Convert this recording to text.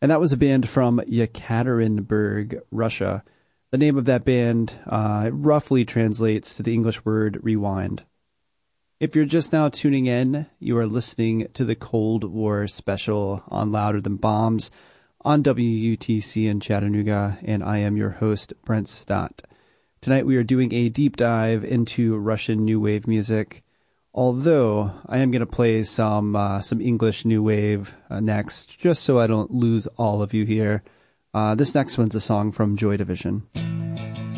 And that was a band from Yekaterinburg, Russia. The name of that band roughly translates to the English word rewind. If you're just now tuning in, you are listening to the Cold War special on Louder Than Bombs on WUTC in Chattanooga, and I am your host, Brent Stott. Tonight we are doing a deep dive into Russian New Wave music, although I am going to play some English New Wave next, just so I don't lose all of you here. This next one's a song from Joy Division.